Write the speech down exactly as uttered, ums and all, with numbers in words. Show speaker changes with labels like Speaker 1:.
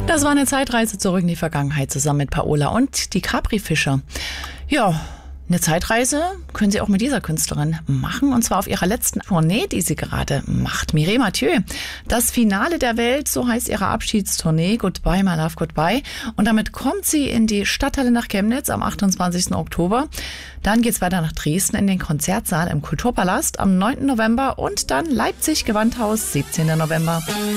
Speaker 1: Das war eine Zeitreise zurück in die Vergangenheit zusammen mit Paola und die Capri-Fischer. Ja, eine Zeitreise können Sie auch mit dieser Künstlerin machen, und zwar auf ihrer letzten Tournee, die sie gerade macht. Mireille Mathieu, das Finale der Welt, so heißt ihre Abschiedstournee, Goodbye, My Love, Goodbye. Und damit kommt sie in die Stadthalle nach Chemnitz am achtundzwanzigsten Oktober. Dann geht's weiter nach Dresden in den Konzertsaal im Kulturpalast am neunten November und dann Leipzig, Gewandhaus, siebzehnten November.